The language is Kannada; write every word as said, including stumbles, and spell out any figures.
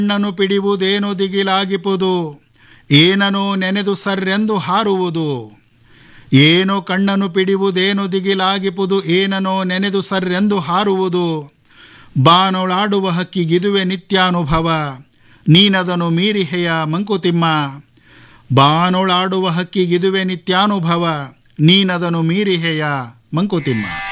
ಕಣ್ಣನು ಪಿಡಿಯುವುದೇನು ದಿಗಿಲಾಗಿಪುದು, ಏನನೋ ನೆನೆದು ಸರ್ರೆಂದು ಹಾರುವುದು. ಏನೋ ಕಣ್ಣನು ಪಿಡಿಯುವುದೇನು ದಿಗಿಲಾಗಿಪುದು, ಏನನೋ ನೆನೆದು ಸರ್ರೆಂದು ಹಾರುವುದು. ಬಾನೊಳಾಡುವ ಹಕ್ಕಿಗಿದುವೆ ನಿತ್ಯಾನುಭವ, ನೀನದನು ಮೀರಿಹೆಯ ಮಂಕುತಿಮ್ಮ. ಬಾನೊಳಾಡುವ ಹಕ್ಕಿಗಿದುವೆ ನಿತ್ಯಾನುಭವ, ನೀನದನು ಮೀರಿಹೆಯ ಮಂಕುತಿಮ್ಮ.